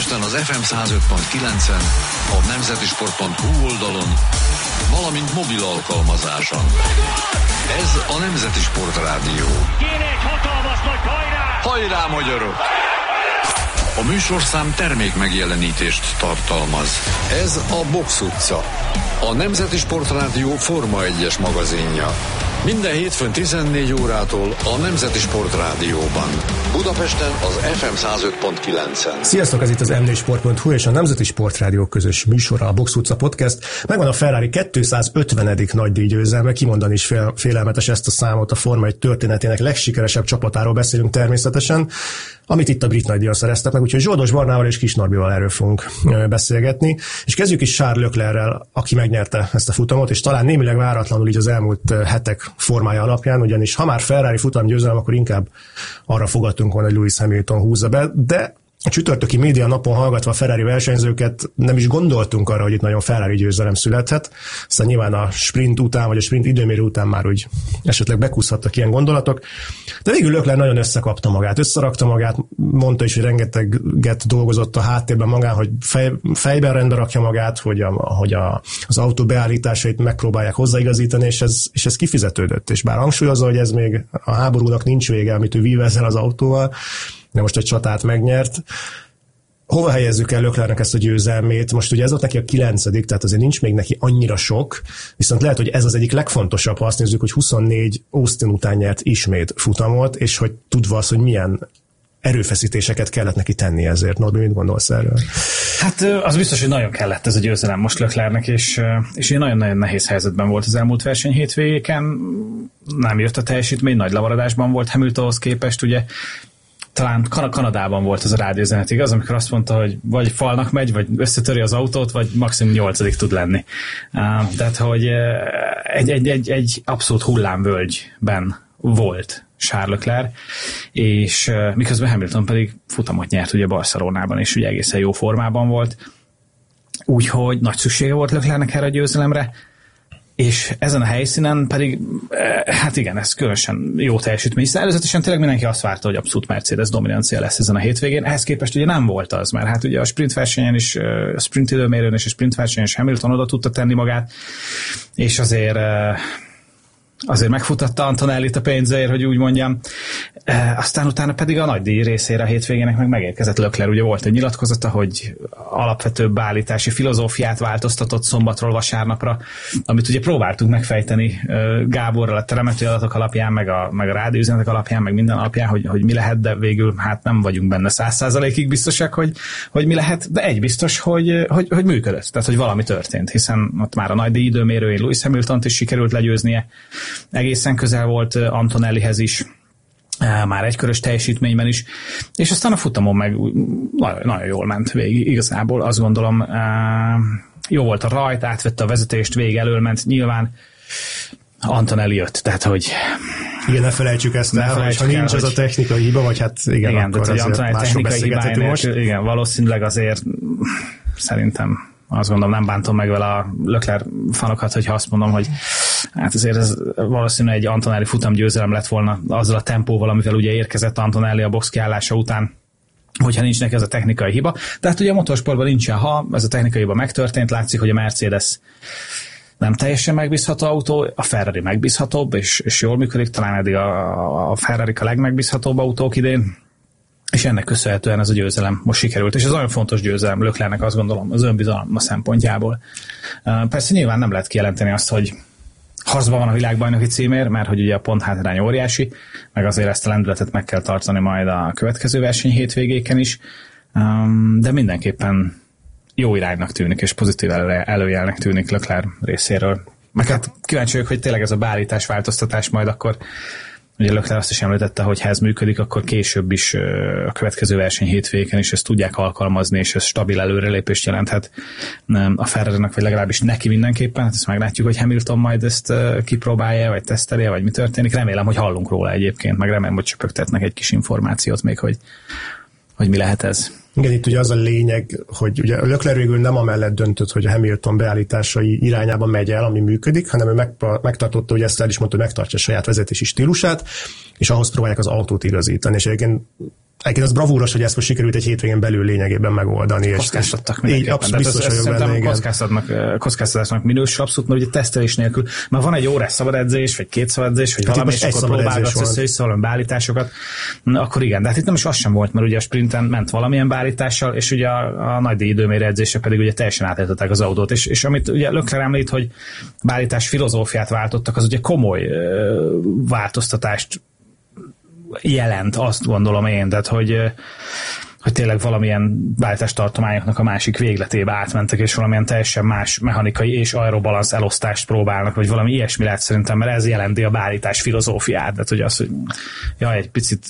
Budapesten az FM 105.9-en, a nemzetisport.hu oldalon, valamint mobil alkalmazáson. Ez a Nemzeti Sport Rádió. Kéne egy hatalmas nagy hajrá! Hajrá, magyarok! A műsorszám termék megjelenítést tartalmaz. Ez a Box utca, a Nemzeti Sport Rádió Forma 1-es magazinja. Minden hétfőn 14 órától a Nemzeti Sport Rádióban. Budapesten az FM 105.9-en. Sziasztok, ez itt az mdsport.hu és a Nemzeti Sport Rádió közös műsora, a Box utca podcast. Megvan a Ferrari 250. nagydíjgyőzelme, kimondani is félelmetes ezt a számot, a Forma 1 történetének legsikeresebb csapatáról beszélünk természetesen, amit itt a brit nagydíjon szereztek meg, úgyhogy Zsoldos Barnával és Kis Norbival erről fogunk beszélgetni. És kezdjük is Charles Leclerrel, aki megnyerte ezt a futamot, és talán némileg váratlanul így az elmúlt hetek formája alapján, ugyanis ha már Ferrari futamgyőzelem, akkor inkább arra fogadtunk volna, hogy Lewis Hamilton húzza be, de a csütörtöki média napon hallgatva a Ferrari versenyzőket nem is gondoltunk arra, hogy itt nagyon Ferrari győzelem születhet. Aztán nyilván a sprint után, vagy a sprint időmérő után már úgy esetleg bekúszhattak ilyen gondolatok. De végül Leclerc nagyon összekapta magát, összerakta magát, mondta is, hogy rengeteget dolgozott a háttérben magán, hogy fejben rendbe rakja magát, hogy az autó beállításait megpróbálják hozzáigazítani, és ez kifizetődött. És bár hangsúlyozza, hogy ez még a háborúnak nincs vége, amit ő vív ezzel az autóval, de most egy csatát megnyert. Hova helyezzük el Leclercnek ezt a győzelmét? Most ugye ez ott neki a 9., tehát azért nincs még neki annyira sok, viszont lehet, hogy ez az egyik legfontosabb, ha azt nézzük, hogy 24 Austin után nyert ismét futamot, és hogy tudva az, hogy milyen erőfeszítéseket kellett neki tenni ezért. Norbi, mit gondolsz erről? Hát az biztos, hogy nagyon kellett ez a győzelem most Leclercnek, és nagyon-nagyon nehéz helyzetben volt az elmúlt verseny hétvégéken. Nem jött a teljesítmény, nagy lemaradásban volt Hamiltonhoz képest, ugye talán Kanadában volt az a rádiózenet, igaz, amikor azt mondta, hogy vagy falnak megy, vagy összetöri az autót, vagy maximum 8. tud lenni. Tehát, hogy egy abszolút hullámvölgyben volt Charles Leclerc, és miközben Hamilton pedig futamot nyert ugye Barcelonában, és ugye egészen jó formában volt. Úgyhogy nagy szüksége volt Leclercnek erre a győzelemre, és ezen a helyszínen pedig, hát igen, ez különösen jó teljesítmény. Hiszen előzetesen tényleg mindenki azt várta, hogy abszolút Mercedes dominancia lesz ezen a hétvégén. Ehhez képest ugye nem volt az, mert hát ugye a sprint versenyen is, a sprint időmérőn és a sprint versenyen is Hamilton oda tudta tenni magát, és azért megfutatta Antonellit a pénzért, hogy úgy mondjam. Aztán utána pedig a nagydíj részére a hétvégének meg megérkezett Leclerc. Ugye volt egy nyilatkozata, hogy alapvető beállítási filozófiát változtatott szombatról vasárnapra, amit ugye próbáltuk megfejteni Gáborral a telemetri adatok alapján, meg a rádióüzenetek alapján, meg minden alapján, hogy mi lehet, de végül hát nem vagyunk benne 100%-ig biztosak, hogy mi lehet, de egy biztos, hogy működött, tehát hogy valami történt, hiszen ott már a nagydíj időmérőjén Lewis Hamiltont is sikerült legyőznie, egészen közel volt Antonellihez is, már egykörös teljesítményben is, és aztán a futamon meg nagyon jól ment végig, igazából azt gondolom, jó volt a rajt, átvette a vezetést, végig elől ment, nyilván Antonelli jött, tehát hogy... Igen, ne felejtsük ezt el, hogy ha nincs az a technikai hiba, vagy hát igen akkor tehát, azért másról beszélgethetünk most. Igen, valószínűleg azért szerintem azt gondolom, nem bántom meg vele a Leclerc fanokat, hogyha azt mondom, hogy hát azért ez valószínűleg egy Antonelli futamgyőzelem lett volna azzal a tempóval, amivel ugye érkezett Antonelli a box kiállása után, hogyha nincs neki ez a technikai hiba. Tehát ugye a motorsportban nincsen, ha ez a technikai hiba megtörtént, látszik, hogy a Mercedes nem teljesen megbízható autó, a Ferrari megbízhatóbb, és jól működik, talán eddig a Ferrari a legmegbízhatóbb autók idén, és ennek köszönhetően ez a győzelem most sikerült, és ez nagyon fontos győzelem Leclercnek, azt gondolom, az önbizalma szempontjából. Persze nyilván nem lehet kijelenteni azt, hogy harcban van a világbajnoki címért, mert hogy ugye a ponthátrány óriási, meg azért ezt a lendületet meg kell tartani majd a következő verseny hétvégéken is, de mindenképpen jó iránynak tűnik, és pozitív előjelnek tűnik Leclerc részéről. Meg hát kíváncsi vagyok, hogy tényleg ez a beállítás változtatás majd akkor, ugye Leclerc azt is említette, hogy ha ez működik, akkor később is a következő verseny hétvégén is ezt tudják alkalmazni, és ez stabil előrelépést jelenthet a Ferrarinak, vagy legalábbis neki mindenképpen. Hát ezt meglátjuk, hogy Hamilton majd ezt kipróbálja, vagy tesztelje, vagy mi történik. Remélem, hogy hallunk róla egyébként, meg remélem, hogy csöpögtetnek egy kis információt még, hogy mi lehet ez. Igen, itt ugye az a lényeg, hogy ugye Leclerc végül nem amellett döntött, hogy a Hamilton beállításai irányába megy el, ami működik, hanem ő megtartotta, hogy ezt el is mondta, hogy megtartja a saját vezetési stílusát, és ahhoz próbálják az autót igazítani. És egyébként Egyébként az bravúros, hogy ezt most sikerült egy hétvégén belül lényegében megoldani. Kockáztattak mindenképpen. Abszolút biztos vagyok benne, kockáztatásnak minősül abszolút, mert ugye tesztelés nélkül már van egy órás szabad edzés, vagy 2 szabad edzés, vagy valami, és akkor próbálgatsz össze valami beállításokat, akkor igen. De hát itt nem is az sem volt, mert ugye a sprinten ment valamilyen beállítással, és ugye a nagy időmérő edzése pedig ugye teljesen átállították az autót. És amit ugye Leclerc említ, hogy beállítás filozófiát váltottak, az ugye komoly változtatást jelent, azt gondolom én, tehát hogy tényleg valamilyen váltástartományoknak a másik végletébe átmentek, és valamilyen teljesen más mechanikai és aerobalansz elosztást próbálnak, vagy valami ilyesmi lehet szerintem, mert ez jelenti a beállítás filozófiát, tehát hogy az, hogy egy picit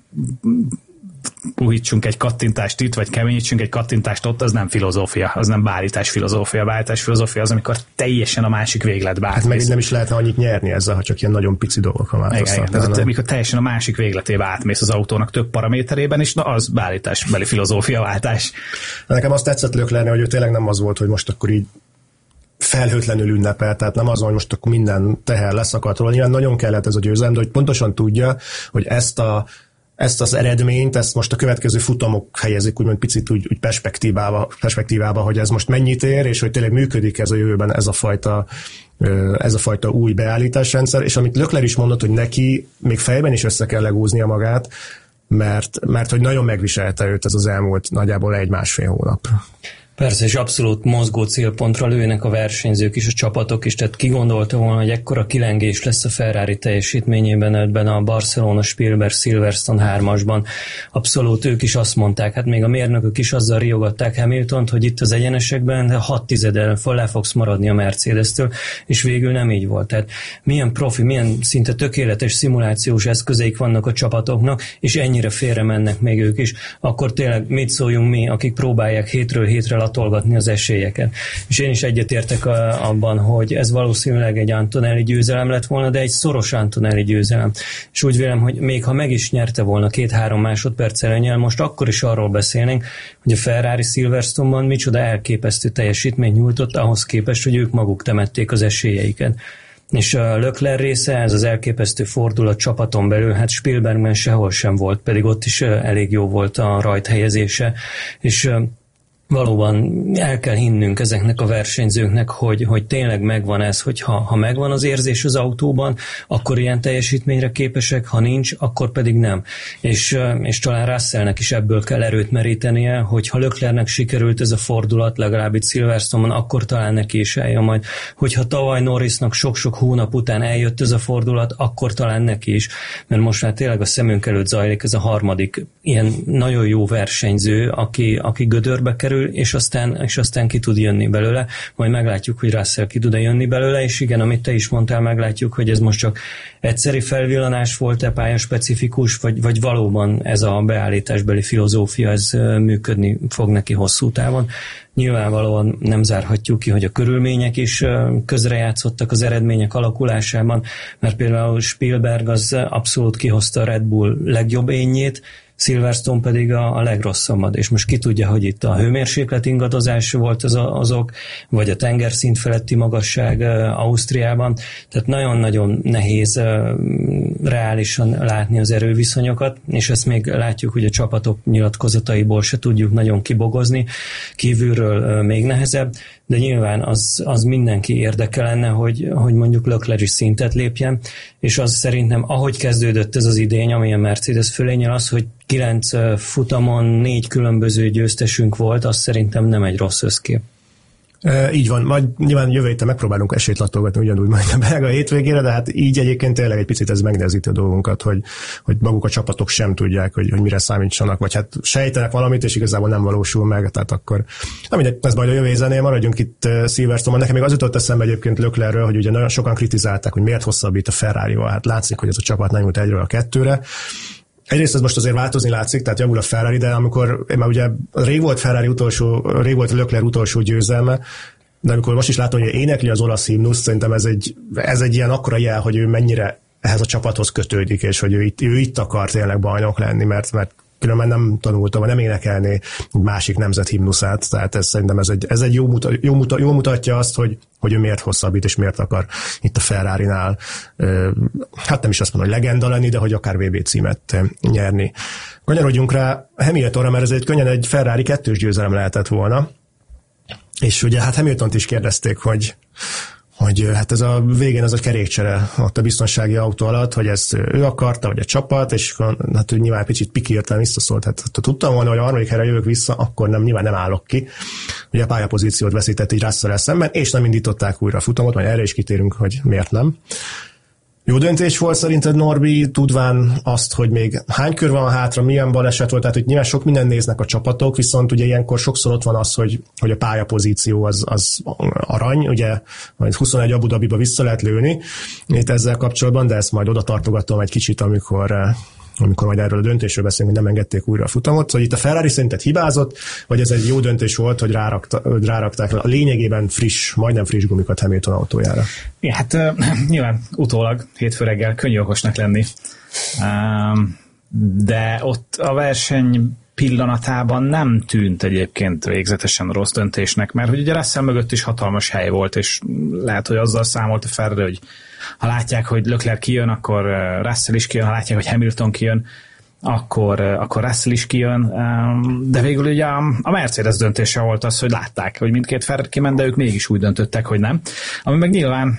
puhítsunk egy kattintást itt, vagy keményítsünk egy kattintást ott, az nem filozófia, az nem beállítás filozófia. Beállítás filozófia az, amikor teljesen a másik végletbe átmész. Hát meg nem is lehetne annyit nyerni ezzel, ha csak ilyen nagyon pici dolgokra változtatnál. Tehát amikor teljesen a másik végletébe átmész az autónak több paraméterében, és na az beállításbeli filozófia váltás. Nekem azt tetszett Leclercnél, hogy ő tényleg nem az volt, hogy most akkor így felhőtlenül ünnepel, tehát nem az, hogy most akkor minden teher leszakadt róla. Nyilván nagyon kellett ez a győzelem, de hogy pontosan tudja, hogy ezt az eredményt, ezt most a következő futamok helyezik úgymond picit úgy perspektívába, hogy ez most mennyit ér, és hogy tényleg működik ez a jövőben ez a fajta új beállításrendszer, és amit Leclerc is mondott, hogy neki még fejben is össze kell legúznia magát, mert hogy nagyon megviselte őt ez az elmúlt nagyjából 1-1,5 hónap. Persze, és abszolút mozgó célpontra lőnek a versenyzők is, a csapatok is, tehát ki gondolta volna, hogy ekkora kilengés lesz a Ferrari teljesítményében ebben a Barcelona, Spielberg, Silverstone 3-asban. Abszolút ők is azt mondták, hát még a mérnökök is azzal riogatták Hamiltont, hogy itt az egyenesekben 6/10 le fogsz maradni a Mercedes-től, és végül nem így volt. Tehát milyen profi, milyen szinte tökéletes szimulációs eszközeik vannak a csapatoknak, és ennyire félre mennek még ők is, akkor tényleg mit szóljunk mi, akik próbálják hétről hétre latolgatni az esélyeket. És én is egyetértek abban, hogy ez valószínűleg egy Antonelli győzelem lett volna, de egy szoros Antonelli győzelem. És úgy vélem, hogy még ha meg is nyerte volna 2-3 másodperc előnnyel, most akkor is arról beszélnénk, hogy a Ferrari Silverstone-ban micsoda elképesztő teljesítményt nyújtott ahhoz képest, hogy ők maguk temették az esélyeiket. És a Leclerc része, ez az elképesztő fordulat csapaton belül, hát Spielbergben sehol sem volt, pedig ott is elég jó volt a rajthelyezése, és valóban el kell hinnünk ezeknek a versenyzőknek, hogy tényleg megvan ez, hogy ha megvan az érzés az autóban, akkor ilyen teljesítményre képesek, ha nincs, akkor pedig nem. És talán Russellnek is ebből kell erőt merítenie, hogy ha Leclercnek sikerült ez a fordulat, legalább itt Silverstone-on, akkor talán neki is eljön majd. Hogyha tavaly Norrisnak sok-sok hónap után eljött ez a fordulat, akkor talán neki is. Mert most már tényleg a szemünk előtt zajlik ez a harmadik ilyen nagyon jó versenyző, aki gödörbe kerül, és aztán ki tud jönni belőle, majd meglátjuk, hogy Russell ki tud jönni belőle, és igen, amit te is mondtál, meglátjuk, hogy ez most csak egyszeri felvillanás volt-e, pályaspecifikus, vagy valóban ez a beállításbeli filozófia, ez működni fog neki hosszú távon. Nyilvánvalóan nem zárhatjuk ki, hogy a körülmények is közrejátszottak az eredmények alakulásában, mert például Spielberg az abszolút kihozta a Red Bull legjobb énjét, Silverstone pedig a legrosszabbat, és most ki tudja, hogy itt a hőmérséklet ingadozás volt az ok, vagy a tengerszint feletti magasság Ausztriában, tehát nagyon-nagyon nehéz reálisan látni az erőviszonyokat, és ezt még látjuk, hogy a csapatok nyilatkozataiból se tudjuk nagyon kibogozni, kívülről még nehezebb, de nyilván az mindenki érdeke lenne, hogy mondjuk Leclerc is szintet lépjen, és az szerintem, ahogy kezdődött ez az idény, ami a Mercedes fölényel, az, hogy 9 futamon 4 különböző győztesünk volt, az szerintem nem egy rossz összkép. Így van, majd nyilván jövő héten megpróbálunk esélyt latolgatni ugyanúgy majd a belga hétvégére, de hát így egyébként tényleg egy picit ez megnehezíti a dolgunkat, hogy maguk a csapatok sem tudják, hogy mire számítsanak, vagy hát sejtenek valamit, és igazából nem valósul meg, tehát akkor ez majd a jövő zenél, maradjunk itt Silverstone-ban. Nekem még az jutott eszembe egyébként Leclercről, hogy ugye nagyon sokan kritizálták, hogy miért hosszabbít a Ferrari-val, hát látszik, hogy ez a csapat nem jut 1-ről a 2-re. Egyrészt ez most azért változni látszik, tehát javul a Ferrari, de amikor már ugye rég volt Leclerc utolsó győzelme, de amikor most is látom, hogy énekli az olasz himnuszt, szerintem ez egy ilyen akkora jel, hogy ő mennyire ehhez a csapathoz kötődik, és hogy ő itt akar tényleg bajnok lenni, mert különben nem tanulta, vagy nem énekelné egy másik nemzet himnuszát, tehát szerintem ez egy jó mutatja azt, hogy ő miért hosszabbít, és miért akar itt a Ferrarinál, hát nem is azt mondom, hogy legenda lenni, de hogy akár VB címet nyerni. Kanyarodjunk rá Hamiltonra, mert ez könnyen egy Ferrari 2-s győzelem lehetett volna, és ugye hát Hamiltont is kérdezték, hogy hát ez a végén ez a kerékcsere ott a biztonsági autó alatt, hogy ezt ő akarta, vagy a csapat, és hát ő nyilván picit pikírtan visszaszólt. Hát ha tudtam volna, hogy a harmadik helyre jövök vissza, akkor nyilván nem állok ki. Ugye a pályapozíciót veszített így Russell-el szemben, és nem indították újra a futamot, majd erre is kitérünk, hogy miért nem. Jó döntés volt szerinted, Norbi, tudván azt, hogy még hány kör van hátra, milyen baleset volt, tehát hogy nyilván sok minden néznek a csapatok, viszont ugye ilyenkor sokszor ott van az, hogy a pályapozíció az arany, ugye 21 Abu Dhabiba vissza lehet lőni itt ezzel kapcsolatban, de ezt majd oda tartogatom egy kicsit, amikor majd erről a döntésről beszélünk, hogy nem engedték újra a futamot. Szóval itt a Ferrari szerinted hibázott, vagy ez egy jó döntés volt, hogy rárakták a lényegében majdnem friss gumikat Hamilton autójára? Ja, hát nyilván utólag hétfő reggel könnyű okosnak lenni, de ott a verseny pillanatában nem tűnt egyébként végzetesen rossz döntésnek, mert hogy ugye Russell mögött is hatalmas hely volt, és lehet, hogy azzal számolt a Ferrari, hogy ha látják, hogy Leclerc kijön, akkor Russell is kijön, ha látják, hogy Hamilton kijön, akkor Russell is kijön, de végül ugye a Mercedes döntése volt az, hogy látták, hogy mindkét Ferrari kiment, de ők mégis úgy döntöttek, hogy nem. Ami meg nyilván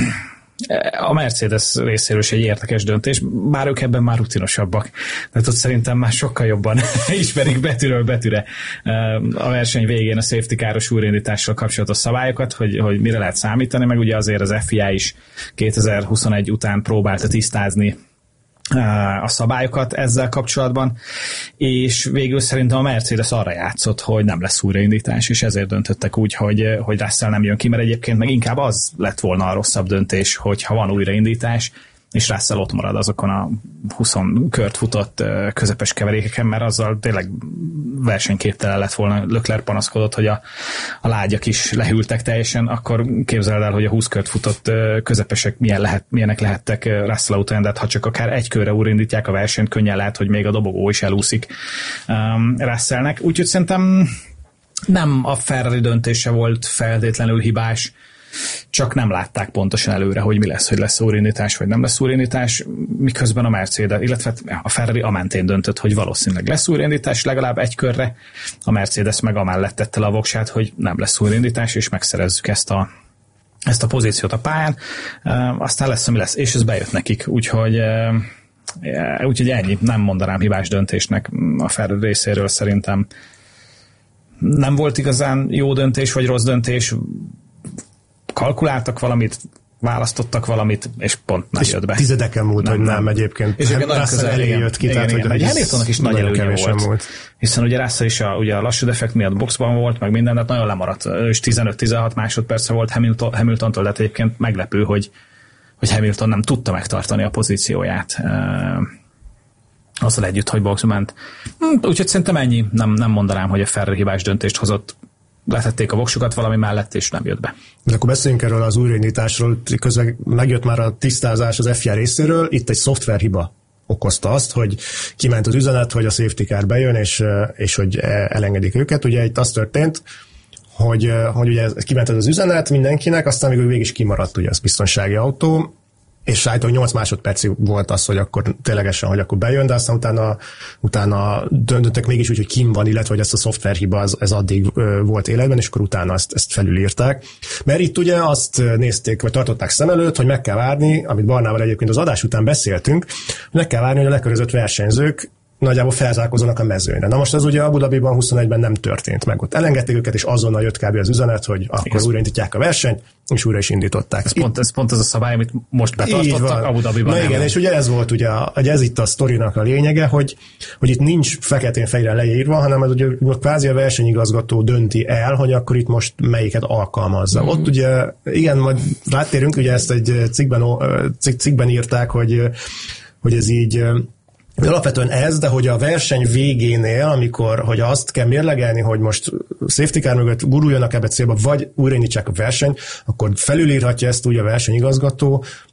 a Mercedes részéről is egy érdekes döntés, bár ők ebben már rutinosabbak. Tehát ott szerintem már sokkal jobban ismerik betűről betűre a verseny végén a safety car-os újraindítással kapcsolatos szabályokat, hogy mire lehet számítani, meg ugye azért az FIA is 2021 után próbálta tisztázni a szabályokat ezzel kapcsolatban, és végül szerintem a Mercedes arra játszott, hogy nem lesz újraindítás, és ezért döntöttek úgy, hogy Russell nem jön ki, mert egyébként meg inkább az lett volna a rosszabb döntés, hogyha van újraindítás, és Russell ott marad azokon a 20 kört futott közepes keverékeken, mert azzal tényleg versenyképtelen lett volna. Leclerc panaszkodott, hogy a lágyak is lehűltek teljesen, akkor képzeld el, hogy a 20 kört futott közepesek milyenek lehettek Russell után, de ha csak akár egy körre újraindítják a versenyt, könnyen lehet, hogy még a dobogó is elúszik Russellnek. Úgyhogy szerintem nem a Ferrari döntése volt feltétlenül hibás, csak nem látták pontosan előre, hogy mi lesz, hogy lesz újraindítás, vagy nem lesz újraindítás, miközben a Mercedes, illetve a Ferrari amentén döntött, hogy valószínűleg lesz újraindítás legalább egy körre, a Mercedes meg amellett tette le a voksát, hogy nem lesz újraindítás, és megszerezzük ezt a pozíciót a pályán, aztán lesz, ami lesz, és ez bejött nekik, úgyhogy ennyi, nem mondanám hibás döntésnek a Ferrari részéről, szerintem nem volt igazán jó döntés, vagy rossz döntés, kalkuláltak valamit, választottak valamit, és pont nem jött be. Tizedeken múlt, hogy nem egyébként. És nagyon közel elég jött ki, tehát hogy Hamiltonnak is nagy előnye volt. Hiszen ugye Russell is ugye a lassú defekt miatt boxban volt, meg minden, de nagyon lemaradt. Ő is 15-16 másodperce volt Hamiltontól, de egyébként meglepő, hogy Hamilton nem tudta megtartani a pozícióját azzal együtt, hogy boxba ment. Úgyhogy szerintem ennyi. Nem mondanám, hogy a Ferrari hibás döntést hozott. Letették a voksukat valami mellett, és nem jött be. De akkor beszéljünk erről az újraindításról. Közben megjött már a tisztázás az FIA részéről. Itt egy szoftverhiba okozta azt, hogy kiment az üzenet, hogy a safety car bejön, és hogy elengedik őket. Ugye itt az történt, hogy ugye kiment az üzenet mindenkinek, aztán végül is kimaradt ugye az biztonsági autó, és állítólag 8 másodpercig volt az, hogy akkor ténylegesen, hogy akkor bejön, de aztán utána döntöttek mégis úgy, hogy kim van, illetve hogy ezt a szoftverhiba ez addig volt életben, és akkor utána ezt felülírták. Mert itt ugye azt nézték, vagy tartották szem előtt, hogy meg kell várni, amit Barnával egyébként az adás után beszéltünk, hogy meg kell várni, hogy a lekörözött versenyzők nagyjából felzárkózzanak a mezőnyre. Na most ez ugye Abu Dhabiban 21-ben nem történt meg. Ott elengedték őket, és azonnal jött kb. Az üzenet, hogy akkor újraindítják a versenyt, és újra is indították. Ez pont az a szabály, amit most betartottak Abu Dhabiban. Na igen, és ugye ez volt ugye, ez itt a sztorinak a lényege, hogy itt nincs feketén-fehérren leírva, hanem ez ugye kvázi a versenyigazgató dönti el, hogy akkor itt most melyiket alkalmazza. Ott ugye, igen, majd rátérünk, ugye ezt egy cikkben írták, hogy ez így alapvetően ez, de hogy a verseny végénél, hogy azt kell mérlegelni, hogy most safety car mögött guruljanak ebbe célba, vagy újraindítsák a versenyt, akkor felülírhatja ezt úgy a versenyigazgató,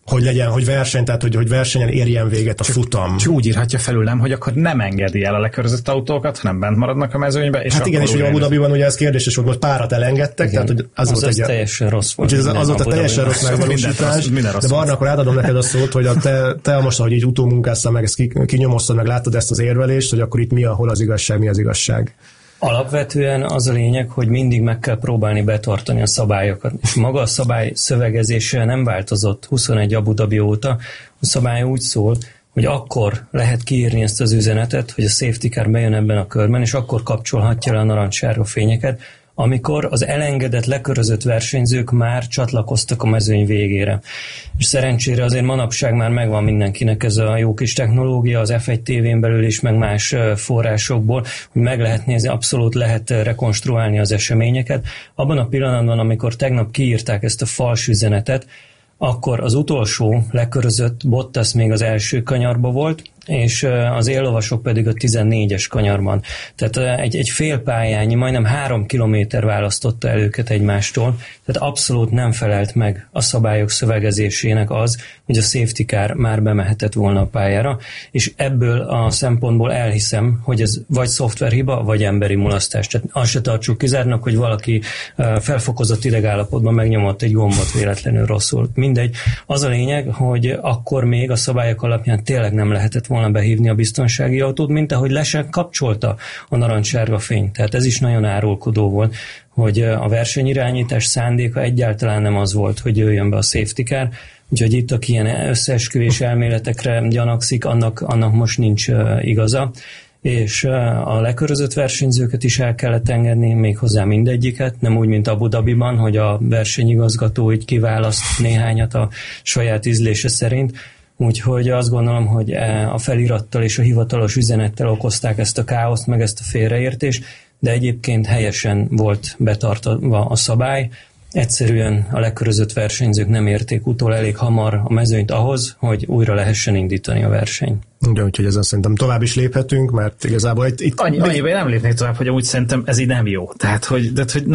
hogy legyen, hogy verseny, tehát hogy versenyen érjen véget a futam. Csak úgy írhatja felül, nem, hogy akkor nem engedi el a lekörözött autókat, hanem bent maradnak a mezőnybe. És hát igen, és ugye Abu Dhabiban ugye ez kérdéses volt, most párat elengedtek, igen. tehát hogy az volt teljesen rossz volt. Úgyhogy az volt a teljesen rossz megvalósítás, de Barna, akkor átadom neked a szót, hogy te most, ahogy így utómunkáztál meg, ezt kinyomoztad, meg láttad ezt az érvelést, hogy akkor itt hol az igazság, mi az igazság. Alapvetően az a lényeg, hogy mindig meg kell próbálni betartani a szabályokat. És maga a szabály szövegezése nem változott 21 Abu Dhabi óta. A szabály úgy szól, hogy akkor lehet kiírni ezt az üzenetet, hogy a safety car bejön ebben a körben, és akkor kapcsolhatja le a narancssárga fényeket, amikor az elengedett, lekörözött versenyzők már csatlakoztak a mezőny végére. És szerencsére azért manapság már megvan mindenkinek ez a jó kis technológia, az F1 TV-n belül is, meg más forrásokból, hogy meg lehet nézni, abszolút lehet rekonstruálni az eseményeket. Abban a pillanatban, amikor tegnap kiírták ezt a fals üzenetet, akkor az utolsó lekörözött Bottas még az első kanyarba volt, és az éllovasok pedig a 14-es kanyarban. Tehát egy fél pályányi, majdnem 3 kilométer választotta el őket egymástól, tehát abszolút nem felelt meg a szabályok szövegezésének az, hogy a safety car már bemehetett volna a pályára, és ebből a szempontból elhiszem, hogy ez vagy szoftverhiba, vagy emberi mulasztás. Tehát azt se tartsuk kizártnak, hogy valaki felfokozott idegállapotban megnyomott egy gombot véletlenül rosszul. Mindegy. Az a lényeg, hogy akkor még a szabályok alapján tényleg nem lehetett volna behívni a biztonsági autót, mint ahogy le sem kapcsolta a narancssárga fény. Tehát ez is nagyon árulkodó volt, hogy a versenyirányítás szándéka egyáltalán nem az volt, hogy jöjjön be a safety car, úgyhogy itt, aki ilyen összeesküvés elméletekre gyanakszik, annak most nincs igaza, és a lekörözött versenyzőket is el kellett engedni, méghozzá mindegyiket, nem úgy, mint Abu Dhabiban, hogy a versenyigazgató így kiválaszt néhányat a saját ízlése szerint. Úgyhogy azt gondolom, hogy a felirattal és a hivatalos üzenettel okozták ezt a káoszt, meg ezt a félreértést, de egyébként helyesen volt betartva a szabály. Egyszerűen a lekörözött versenyzők nem érték utol elég hamar a mezőnyt ahhoz, hogy úgyra lehessen indítani a versenyt. Igen, úgyhogy ezen szerintem tovább is léphetünk, mert igazából itt annyiban nem lépnék tovább, hogy úgy szerintem ez így nem jó. Tehát, hogy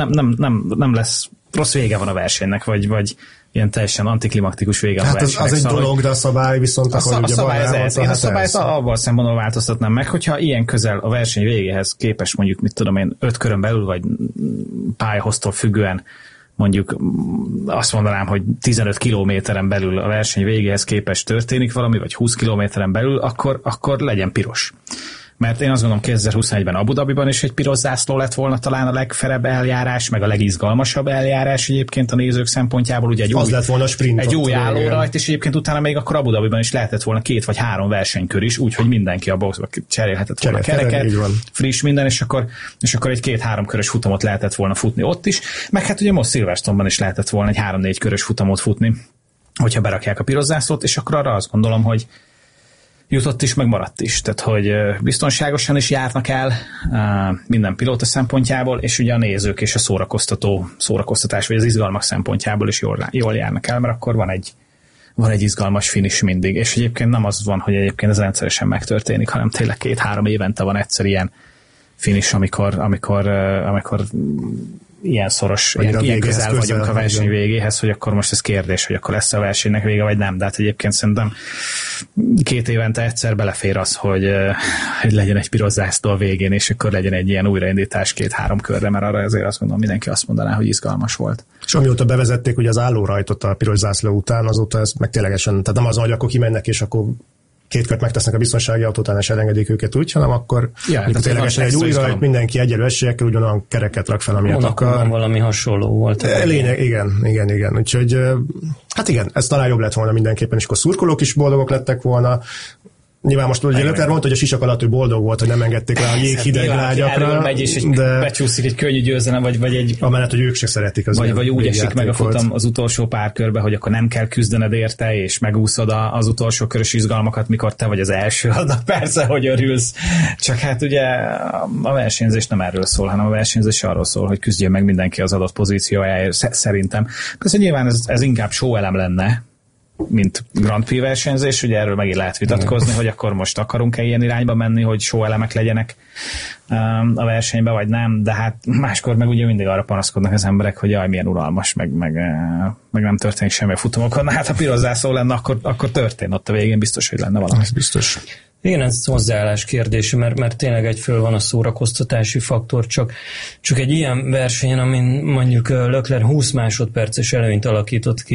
nem lesz, rossz vége van a versenynek, vagy ilyen teljesen antiklimaktikus vége a versenynek. Hát az egy dolog, de a szabály viszont... A szabály ez. Én a szabályt abban szempontból változtatnám meg, hogyha ilyen közel a verseny végéhez képes mondjuk, 5 körön belül, vagy pályahoztól függően mondjuk azt mondanám, hogy 15 kilométeren belül a verseny végéhez képest történik valami, vagy 20 kilométeren belül, akkor legyen piros. Mert én azt gondolom 2021-ben Abu Dhabiban is egy piros zászló lett volna talán a legfelebb eljárás, meg a legizgalmasabb eljárás egyébként a nézők szempontjából. Ugye egy új állórajt, és egyébként utána még akkor Abu Dhabiban is lehetett volna 2 vagy 3 versenykör is, úgyhogy mindenki a boxba cserélhetett volna kereket, friss minden, és akkor egy 2-3 körös futamot lehetett volna futni ott is, meg hát ugye most Silverstone-ban is lehetett volna egy 3-4 körös futamot futni, hogyha berakják a piros zászlót, és akkor arra azt gondolom, hogy jutott is, meg maradt is. Tehát, hogy biztonságosan is járnak el minden pilóta szempontjából, és ugye a nézők és a szórakoztatás, vagy az izgalmak szempontjából is jól járnak el, mert akkor van egy izgalmas finish mindig. És egyébként nem az van, hogy egyébként ez rendszeresen megtörténik, hanem tényleg 2-3 évente van egyszer ilyen finish, amikor ilyen szoros, ilyen közel vagyunk a verseny végéhez, hogy akkor most ez kérdés, hogy akkor lesz a versenynek vége, vagy nem. De hát egyébként szerintem 2 évente egyszer belefér az, hogy legyen egy piros zászló a végén, és akkor legyen egy ilyen újraindítás 2-3 körre, mert arra azért azt gondolom, mindenki azt mondaná, hogy izgalmas volt. És amióta bevezették ugye az állórajtot a piros zászló után, azóta ez meg ténylegesen, tehát nem az, hogy akkor kimennek, és akkor 2 kört megtesznek a biztonsági autótán, és elengedik őket úgy, hanem akkor ténylegesen egy új rajt, mindenki egyenlő esélyekkel ugyanolyan kereket rak fel, amilyet akar. Valami hasonló volt. Lényeg, igen. Úgyhogy, hát igen, ez talán jobb lett volna mindenképpen, és akkor szurkolók is boldogok lettek volna. Nyilván most ugye Leclerc mondta, hogy a sisak alatt ő boldog volt, hogy nem engedték rá a jéghideg lágyakra. Megy, és becsúszik egy könnyű győzelem, vagy egy... Amellett, hogy ők se szeretik az vagy úgy esik meg a futam az utolsó pár körbe, hogy akkor nem kell küzdened érte, és megúszod az utolsó körös izgalmakat, mikor te vagy az első, annak persze, hogy örülsz. Csak hát ugye a versenyzés nem erről szól, hanem a versenyzés arról szól, hogy küzdjön meg mindenki az adott pozíciójáért, szerintem. Persze nyilván ez inkább show elem lenne, mint Grand Prix versenyzés, ugye erről megint lehet vitatkozni, hogy akkor most akarunk-e ilyen irányba menni, hogy show-elemek legyenek a versenybe, vagy nem, de hát máskor meg ugye mindig arra panaszkodnak az emberek, hogy jaj, milyen unalmas, meg nem történik semmi a futamokon. Na hát ha piros zászló lenne, akkor történt ott a végén, biztos, hogy lenne valami. Ez biztos. Igen, ez hozzáállás kérdése, mert tényleg egyfelől van a szórakoztatási faktor, csak egy ilyen versenyen, amin mondjuk Leclerc 20 másodperces előnyt alakított ki